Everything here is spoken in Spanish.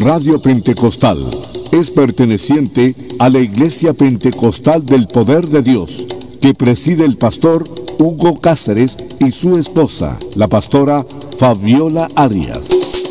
Radio Pentecostal es perteneciente a la Iglesia Pentecostal del Poder de Dios, que preside el pastor Hugo Cáceres y su esposa, la pastora Fabiola Arias.